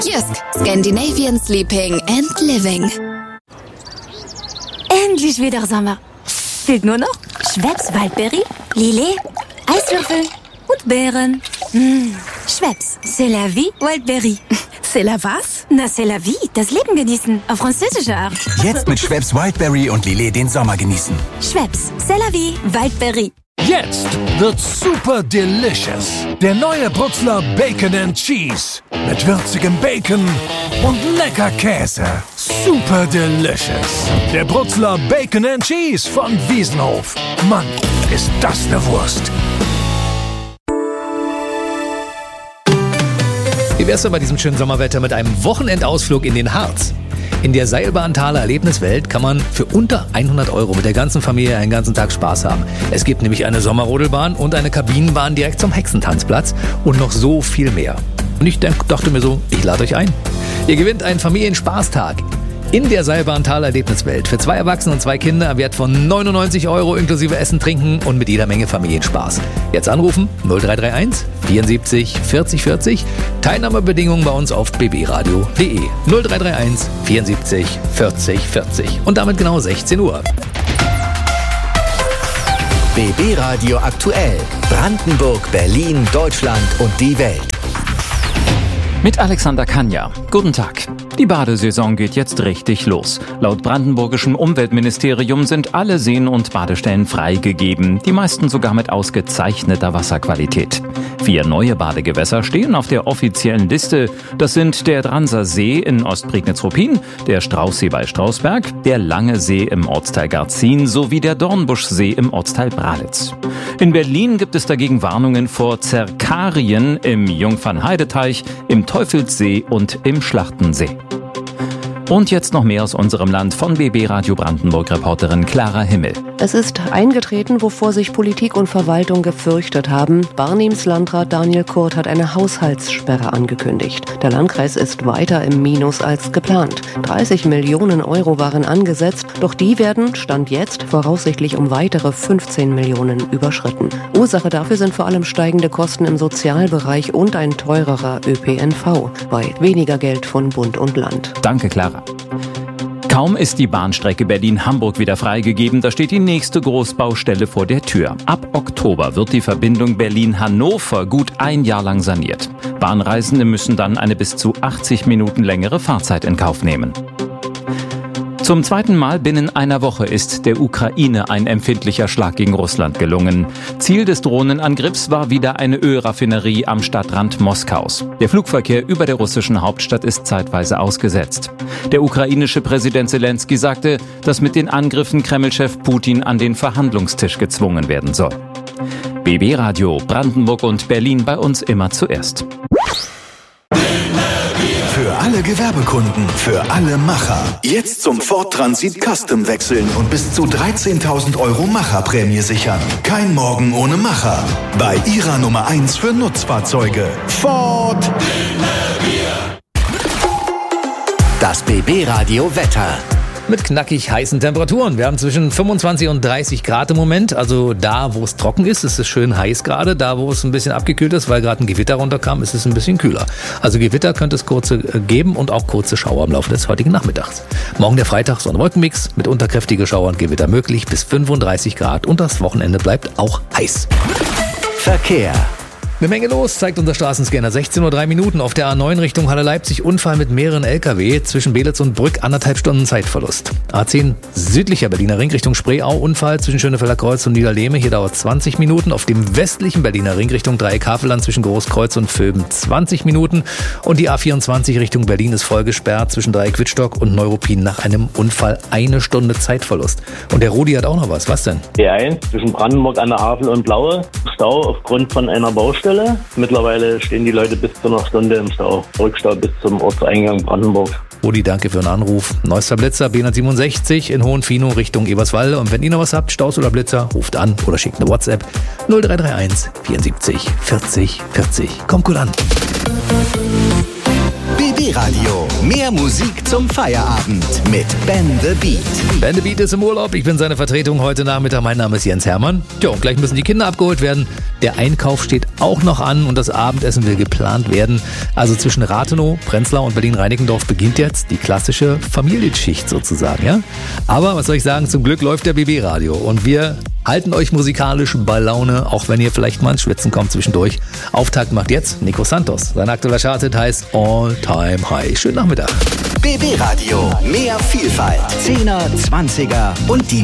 Jysk, Scandinavian Sleeping and Living. Endlich wieder Sommer. Fehlt nur noch Schweppes Waldberry, Lillet, Eiswürfel und Beeren. Schweppes, c'est la vie, Waldberry. C'est la was? Na, c'est la vie, das Leben genießen, auf französische Art. Jetzt mit Schweppes Wildberry und Lillet den Sommer genießen. Schweppes, c'est la vie, Waldberry. Jetzt wird's super delicious. Der neue Brutzler Bacon and Cheese. Mit würzigem Bacon und lecker Käse. Super delicious. Der Brutzler Bacon and Cheese von Wiesenhof. Mann, ist das eine Wurst. Wie wär's denn bei diesem schönen Sommerwetter mit einem Wochenendausflug in den Harz? In der Seilbahn-Thaler Erlebniswelt kann man für unter 100 € mit der ganzen Familie einen ganzen Tag Spaß haben. Es gibt nämlich eine Sommerrodelbahn und eine Kabinenbahn direkt zum Hexentanzplatz und noch so viel mehr. Und ich dachte mir so, ich lade euch ein. Ihr gewinnt einen Familienspaßtag in der Seilbahn-Thaler Erlebniswelt für 2 Erwachsene und 2 Kinder am Wert von 99 € inklusive Essen, Trinken und mit jeder Menge Familienspaß. Jetzt anrufen 0331 74 40 40. Teilnahmebedingungen bei uns auf bbradio.de 0331 74 40 40. Und damit genau 16 Uhr. BB Radio aktuell. Brandenburg, Berlin, Deutschland und die Welt. Mit Alexander Kanja. Guten Tag. Die Badesaison geht jetzt richtig los. Laut brandenburgischem Umweltministerium sind alle Seen und Badestellen freigegeben, die meisten sogar mit ausgezeichneter Wasserqualität. 4 neue Badegewässer stehen auf der offiziellen Liste. Das sind der Dranser See in Ostprignitz-Ruppin, der Straußsee bei Strausberg, der Lange See im Ortsteil Garzin sowie der Dornbuschsee im Ortsteil Bralitz. In Berlin gibt es dagegen Warnungen vor Zerkarien im Jungfernheideteich, im Teufelssee und im Schlachtensee. Und jetzt noch mehr aus unserem Land von BB Radio Brandenburg-Reporterin Clara Himmel. Es ist eingetreten, wovor sich Politik und Verwaltung gefürchtet haben. Barnims Landrat Daniel Kurt hat eine Haushaltssperre angekündigt. Der Landkreis ist weiter im Minus als geplant. 30 Millionen € waren angesetzt, doch die werden, Stand jetzt, voraussichtlich um weitere 15 Millionen überschritten. Ursache dafür sind vor allem steigende Kosten im Sozialbereich und ein teurerer ÖPNV. Bei weniger Geld von Bund und Land. Danke, Clara. Kaum ist die Bahnstrecke Berlin-Hamburg wieder freigegeben, da steht die nächste Großbaustelle vor der Tür. Ab Oktober wird die Verbindung Berlin-Hannover gut 1 Jahr lang saniert. Bahnreisende müssen dann eine bis zu 80 Minuten längere Fahrzeit in Kauf nehmen. Zum 2. Mal binnen einer Woche ist der Ukraine ein empfindlicher Schlag gegen Russland gelungen. Ziel des Drohnenangriffs war wieder eine Ölraffinerie am Stadtrand Moskaus. Der Flugverkehr über der russischen Hauptstadt ist zeitweise ausgesetzt. Der ukrainische Präsident Zelensky sagte, dass mit den Angriffen Kreml-Chef Putin an den Verhandlungstisch gezwungen werden soll. BB Radio Brandenburg und Berlin bei uns immer zuerst. Für alle Gewerbekunden, für alle Macher. Jetzt zum Ford Transit Custom wechseln und bis zu 13.000 € Macherprämie sichern. Kein Morgen ohne Macher. Bei Ihrer Nummer 1 für Nutzfahrzeuge. Ford. Das BB Radio Wetter. Mit knackig heißen Temperaturen. Wir haben zwischen 25 und 30 Grad im Moment. Also da, wo es trocken ist, ist es schön heiß gerade. Da, wo es ein bisschen abgekühlt ist, weil gerade ein Gewitter runterkam, ist es ein bisschen kühler. Also Gewitter könnte es kurze geben und auch kurze Schauer im Laufe des heutigen Nachmittags. Morgen der Freitag, Sonne-Wolken-Mix mit unterkräftige Schauer und Gewitter möglich bis 35 Grad. Und das Wochenende bleibt auch heiß. Verkehr. Eine Menge los, zeigt unser Straßenscanner. 16:03 Uhr auf der A9 Richtung Halle-Leipzig. Unfall mit mehreren LKW zwischen Belitz und Brück, 1,5 Stunden Zeitverlust. A10 südlicher Berliner Ring Richtung Spreeau. Unfall zwischen Schönefelder Kreuz und Niederlehme. Hier dauert 20 Minuten. Auf dem westlichen Berliner Ring Richtung Dreieck Havelland zwischen Großkreuz und Vöben 20 Minuten. Und die A24 Richtung Berlin ist voll gesperrt zwischen Dreieck Wittstock und Neuruppin nach einem Unfall 1 Stunde Zeitverlust. Und der Rudi hat auch noch was. Was denn? B1 zwischen Brandenburg an der Havel und Blaue. Stau aufgrund von einer Baustelle. Mittlerweile stehen die Leute bis zu einer Stunde im Stau. Rückstau bis zum Ortseingang Brandenburg. Rudi, danke für den Anruf. Neuester Blitzer B167 in Hohenfino Richtung Eberswalde. Und wenn ihr noch was habt, Staus oder Blitzer, ruft an oder schickt eine WhatsApp 0331 74 40 40. Kommt gut an. BB Radio. Mehr Musik zum Feierabend mit Ben the Beat. Ben the Beat ist im Urlaub. Ich bin seine Vertretung heute Nachmittag. Mein Name ist Jens Hermann. Tja, und gleich müssen die Kinder abgeholt werden. Der Einkauf steht auch noch an und das Abendessen will geplant werden. Also zwischen Rathenow, Prenzlau und Berlin-Reinickendorf beginnt jetzt die klassische Familienschicht sozusagen, ja? Aber was soll ich sagen, zum Glück läuft der BB-Radio und wir halten euch musikalisch bei Laune, auch wenn ihr vielleicht mal ins Schwitzen kommt zwischendurch. Auftakt macht jetzt Nico Santos. Sein aktueller Charthit heißt All Time High. Schönen Nachmittag. BB Radio, mehr Vielfalt. 10er, 20er und die